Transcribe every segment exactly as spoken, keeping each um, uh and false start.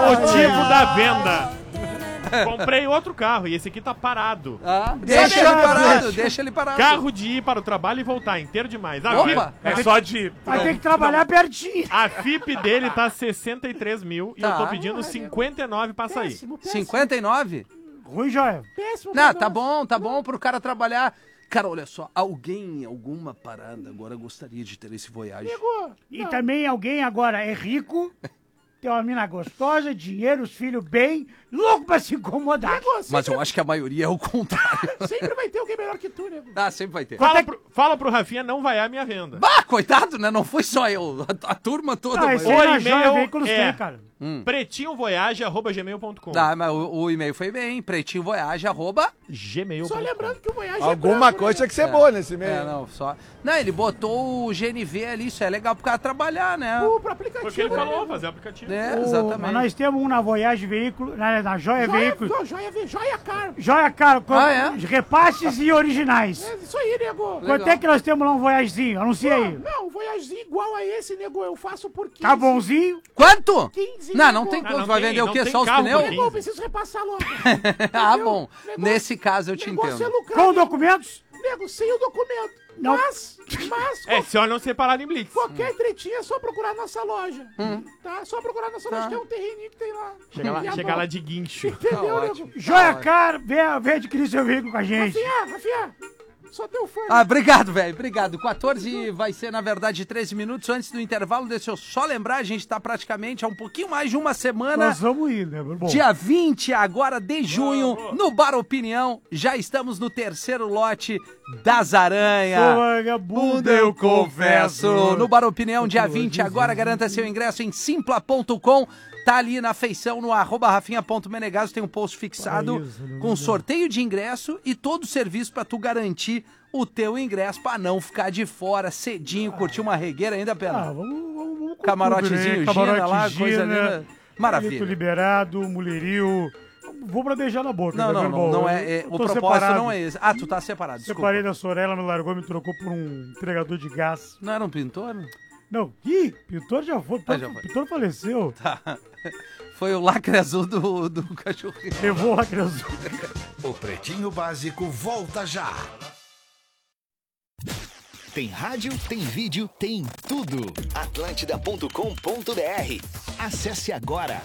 motivo da venda. Comprei outro carro e esse aqui tá parado. Ah, deixa ele parado, deixa ele parado. Carro de ir para o trabalho e voltar, inteiro demais. A Opa! F I P, é só de... Vai ter que trabalhar Não. pertinho. A F I P dele tá sessenta e três mil e Tá. eu tô pedindo cinquenta e nove pra sair. Péssimo, péssimo. cinquenta e nove? Ruim, Joia. Não, Péssimo. tá negócio. bom, tá bom pro cara trabalhar. Cara, olha só, alguém em alguma parada agora gostaria de ter esse Voyage. Pegou. E Não. também alguém agora é rico, tem uma mina gostosa, dinheiro, os filhos bem, louco pra se incomodar. Mas eu acho que a maioria é o contrário. Sempre vai ter alguém melhor que tu, nego. Ah, sempre vai ter. Fala pro, fala pro Rafinha não vaiar a minha venda. Bah, coitado, né? Não foi só eu, a, a turma toda. Ah, vai- esse aí O na Joia e-mail Veículos é- tem, cara. pretinhovoyage arroba gmail ponto com. Tá, mas o, o e-mail foi bem, pretinhovoyage, arroba... Gmail Só ponto com. lembrando que o Voyage Alguma é branco, coisa né? tinha que ser boa nesse meio. É, não, só... Não, ele botou o G N V ali, isso é legal pro cara trabalhar, né? O pro aplicativo. Porque ele né, falou, nego? fazer aplicativo. É, O- exatamente. Mas nós temos um na Voyage Veículo, na, na Joia, é Veículos. Joia, joia, joia, joia caro. Joia Caro, com Ah, é? repasses e originais. É isso aí, nego. Quanto é que nós temos lá um Voyagezinho? Anuncia aí. Não, um voyagezinho igual a esse, nego, eu faço por quinze. Tá bonzinho? Quanto? quinze, Não, nego. não tem Ah, como. não Vai tem- vender o não quê? tem Só os carro pneus? por Nego, eu preciso repassar logo. Ah, Entendeu? bom. Negócio- Nesse caso eu te negócio é entendo. lucrar, Com nego. documentos? Nego, sem o documento. Não. Mas, mas, É, se olha não separado em Blitz. qualquer tretinha é só procurar nossa loja. Hum. Tá? Só procurar nossa loja, tem um terreninho que tem lá. Chega lá, E a chega mão. lá de guincho. Entendeu, Tá nego? ótimo. Joia Caro, vem, vem adquirir seu veículo com a gente. Rafinha, Rafinha, sou teu fã. Ah, obrigado, velho. Obrigado. quatorze vai ser, na verdade, treze minutos antes do intervalo. Deixa eu só lembrar, a gente tá praticamente há um pouquinho mais de uma semana. Nós vamos ir, né? Bom, Dia vinte, agora de junho, no Bar Opinião. Já estamos no terceiro lote das sou Aranha. vagabundo, eu confesso. No Bar Opinião, dia vinte, agora garanta seu ingresso em simpla ponto com. Tá ali na feição, no arroba rafinha.menegaso, tem um post fixado Paraíso, né? com sorteio de ingresso e todo o serviço pra tu garantir o teu ingresso pra não ficar de fora cedinho, curtir uma regueira ainda, Ah, pena. vamos, vamos, vamos com Camarotezinho, tudo, né? Gina lá, Camarote, coisa Gina, linda. Maravilha. palito liberado, mulherio. Vou pra beijar na boca. Não, tá não, vendo? não, Bom, não eu- é, é- eu o tô propósito separado. não é esse. Ah, tu tá separado, desculpa. Separei da Sorella, me largou, me trocou por um entregador de gás. Não era um pintor? Não, ih, pintor já foi, Ah, já foi. pintor faleceu. Tá. Foi o lacre azul do, do cachorrinho. Levou lá, criança. O Pretinho Básico volta já. Tem rádio, tem vídeo, tem tudo. atlântida ponto com ponto br. Acesse agora.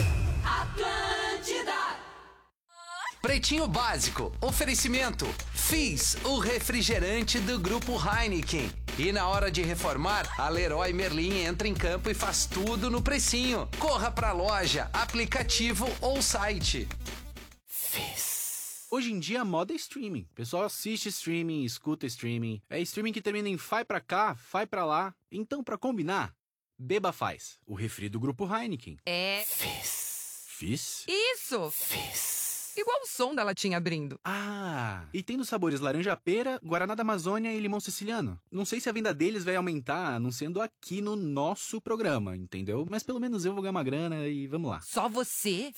Pretinho Básico, oferecimento. Fiz o refrigerante do Grupo Heineken. E na hora de reformar, a Leroy Merlin entra em campo e faz tudo no precinho. Corra pra loja, aplicativo ou site. Hoje em dia a moda é streaming. O pessoal assiste streaming, escuta streaming. É streaming que termina em fai pra cá, fai pra lá. Então, pra combinar, beba faz. O refri do Grupo Heineken. É. Fiz? Isso! Igual o som da latinha abrindo. Ah, e tem nos sabores laranja pera, guaraná da Amazônia e limão siciliano. Não sei se a venda deles vai aumentar anunciando aqui no nosso programa, entendeu? Mas pelo menos eu vou ganhar uma grana e vamos lá. Só você?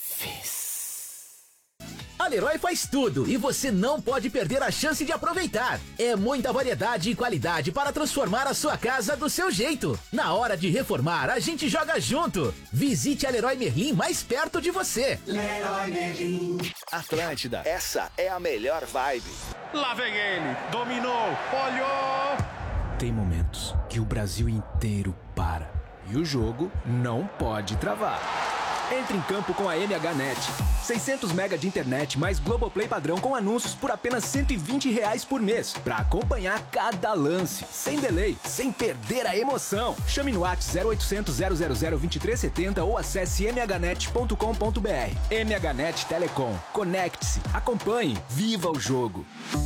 A Leroy faz tudo e você não pode perder a chance de aproveitar. É muita variedade e qualidade para transformar a sua casa do seu jeito. Na hora de reformar, a gente joga junto. Visite a Leroy Merlin mais perto de você. Leroy Merlin. Atlântida, essa é a melhor vibe. Lá vem ele, dominou, olhou. Tem momentos que o Brasil inteiro para e o jogo não pode travar. Entre em campo com a M H Net. seiscentos mega de internet mais Globoplay padrão com anúncios por apenas cento e vinte reais por mês. Pra acompanhar cada lance, sem delay, sem perder a emoção. Chame no WhatsApp zero oitocentos, zero zero zero, vinte e três setenta ou acesse m h net ponto com ponto b r. M H Net Telecom. Conecte-se, acompanhe, viva o jogo.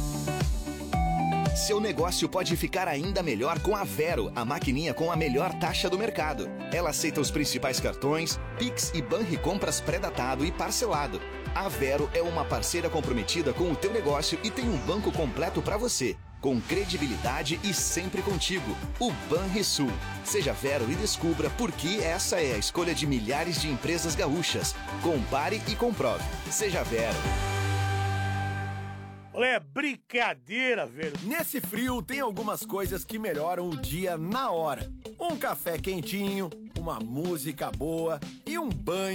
Seu negócio pode ficar ainda melhor com a Vero, a maquininha com a melhor taxa do mercado. Ela aceita os principais cartões, Pix e Banricompras pré-datado e parcelado. A Vero é uma parceira comprometida com o teu negócio e tem um banco completo para você, com credibilidade e sempre contigo. O Banrisul. Seja Vero e descubra por que essa é a escolha de milhares de empresas gaúchas. Compare e comprove. Seja Vero. Olha, é brincadeira, velho. Nesse frio tem algumas coisas que melhoram o dia na hora. Um café quentinho, uma música boa e um banho